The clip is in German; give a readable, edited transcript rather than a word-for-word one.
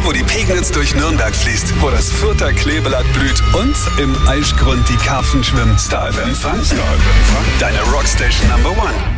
wo die Pegnitz durch Nürnberg fließt, wo das Fürther Kleeblatt blüht und im Aischgrund die Karpfen schwimmen. Star FM Fun. Deine Rockstation Number One.